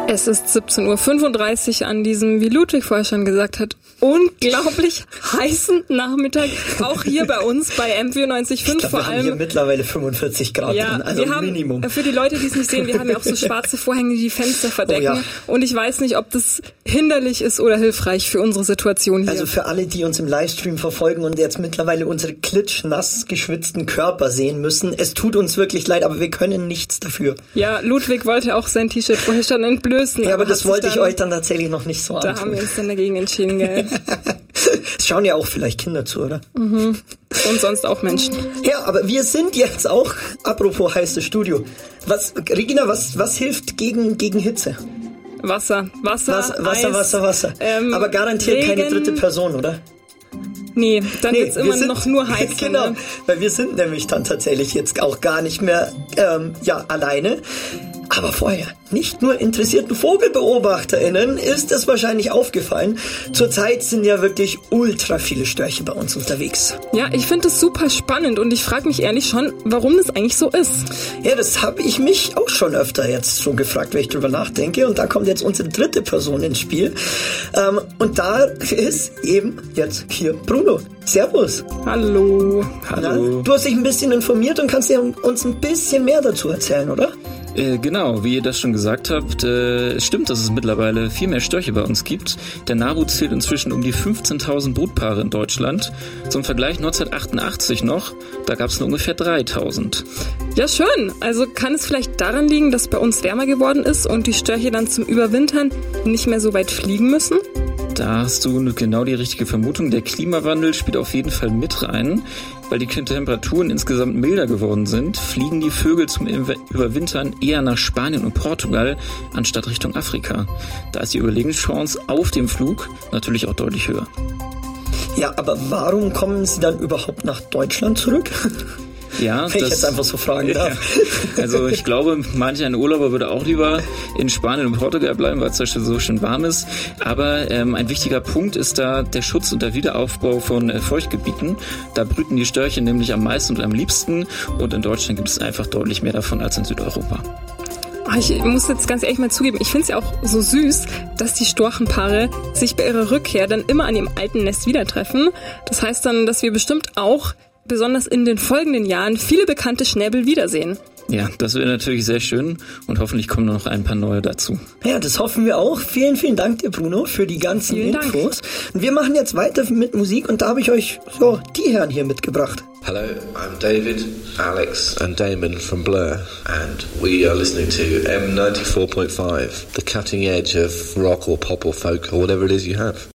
Es ist 17:35 Uhr an diesem, wie Ludwig vorher schon gesagt hat, unglaublich heißen Nachmittag. Auch hier bei uns bei M94.5 vor allem. Wir haben hier mittlerweile 45 Grad drin, also wir haben, Minimum. Für die Leute, die es nicht sehen, wir haben ja auch so schwarze Vorhänge, die die Fenster verdecken. Oh ja. Und ich weiß nicht, ob das hinderlich ist oder hilfreich für unsere Situation hier. Also für alle, die uns im Livestream verfolgen und jetzt mittlerweile unsere klitschnass geschwitzten Körper sehen müssen, es tut uns wirklich leid, aber wir können nichts dafür. Ja, Ludwig wollte auch sein T-Shirt vorher schon entblößen. Ja, aber das wollte ich euch dann tatsächlich noch nicht so antun. Da haben wir uns dann dagegen entschieden, gell? Es schauen ja auch vielleicht Kinder zu, oder? Mhm. Und sonst auch Menschen. Ja, aber wir sind jetzt auch, apropos heißes Studio. Regina, was hilft gegen Hitze? Wasser. Aber garantiert Regen. keine dritte Person, oder? Nee, dann wird's immer noch nur heiß. Genau, weil wir sind nämlich dann tatsächlich jetzt auch gar nicht mehr alleine. Aber vorher, nicht nur interessierten VogelbeobachterInnen ist es wahrscheinlich aufgefallen. Zurzeit sind ja wirklich ultra viele Störche bei uns unterwegs. Ja, ich finde es super spannend und ich frage mich ehrlich schon, warum das eigentlich so ist. Ja, das habe ich mich auch schon öfter jetzt so gefragt, wenn ich drüber nachdenke. Und da kommt jetzt unsere dritte Person ins Spiel. Und da ist eben jetzt hier Bruno. Servus. Hallo. Hallo. Du hast dich ein bisschen informiert und kannst uns ein bisschen mehr dazu erzählen, oder? Genau, wie ihr das schon gesagt habt, es stimmt, dass es mittlerweile viel mehr Störche bei uns gibt. Der NABU zählt inzwischen um die 15.000 Brutpaare in Deutschland. Zum Vergleich 1988 noch, da gab es nur ungefähr 3.000. Ja, schön. Also kann es vielleicht daran liegen, dass bei uns wärmer geworden ist und die Störche dann zum Überwintern nicht mehr so weit fliegen müssen? Da hast du genau die richtige Vermutung. Der Klimawandel spielt auf jeden Fall mit rein. Weil die Temperaturen insgesamt milder geworden sind, fliegen die Vögel zum Überwintern eher nach Spanien und Portugal, anstatt Richtung Afrika. Da ist die Überlebenschance auf dem Flug natürlich auch deutlich höher. Ja, aber warum kommen sie dann überhaupt nach Deutschland zurück? Ja, wenn ich jetzt einfach so fragen darf. Ja. Also ich glaube, manch ein Urlauber würde auch lieber in Spanien und Portugal bleiben, weil es da so schön warm ist. Aber ein wichtiger Punkt ist da der Schutz und der Wiederaufbau von Feuchtgebieten. Da brüten die Störche nämlich am meisten und am liebsten. Und in Deutschland gibt es einfach deutlich mehr davon als in Südeuropa. Ich muss jetzt ganz ehrlich mal zugeben, ich finde es ja auch so süß, dass die Storchenpaare sich bei ihrer Rückkehr dann immer an ihrem alten Nest wieder treffen. Das heißt dann, dass wir bestimmt auch besonders in den folgenden Jahren viele bekannte Schnäbel wiedersehen. Ja, das wäre natürlich sehr schön und hoffentlich kommen noch ein paar neue dazu. Ja, das hoffen wir auch. Vielen, vielen Dank dir, Bruno, für die ganzen Infos. Und wir machen jetzt weiter mit Musik und da habe ich euch die Herren hier mitgebracht. Hello, I'm David, Alex and Damon from Blur and we are listening to M94.5, the cutting edge of rock or pop or folk or whatever it is you have.